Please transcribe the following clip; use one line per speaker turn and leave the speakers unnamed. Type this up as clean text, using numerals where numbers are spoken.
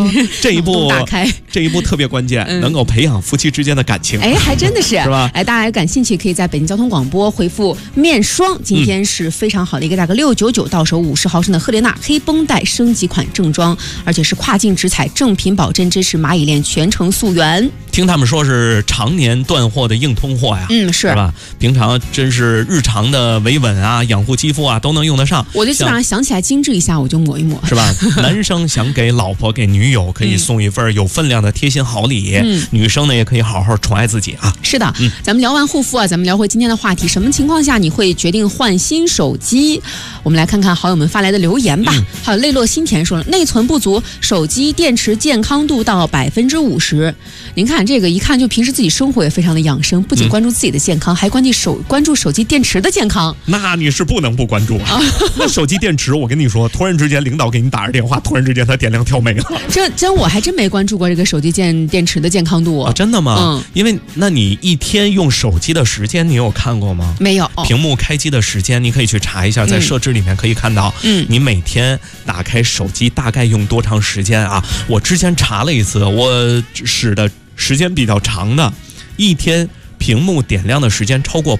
这一步
打开，
这一步特别关键，能够培养夫妻之间的感情。
哎，还真的是，
是吧？
哎，大家感兴趣可以在北京交通广播回复面霜，今天是非常好的一个价格，699到手50毫升的赫莲娜黑绷带升级款正装，而且是跨境直采，正品保真，支持蚂蚁链全程溯源。
听他们说是常年断货的硬通货呀，是吧？平常真是日常的维稳啊、养护肌肤啊都能用得上。
我就基本上想起来精致一下，我就抹一抹，
是吧？男生想给老婆、给女友，可以送一份有分量的贴心好礼。女生呢也可以好好宠爱自己啊。
是的，咱们聊完护肤啊，咱们聊回今天的话题，什么情况下你会决定换新手机？我们来看看好友们发来的留言吧。还有泪落心田说了，内存不足，手机电池健康度到50%。您看这个一看就平时自己生活也非常的养生，不仅关注自己的健康，还关注手机电池的健康。
那你是不能不关注啊！那手机电池，我跟你说，突然之间领导给你打着电话，突然之间它电量跳没了。
我还真没关注过这个手机电池的健康度
真的吗？因为那你一天用手机的时间，你有看过吗？
没有。
屏幕开机的时间，你可以去查一下，在设置里面可以看到，你每天打开手机大概用多长时间啊？我之前查了一次，我使的时间比较长的，一天屏幕点亮的时间超过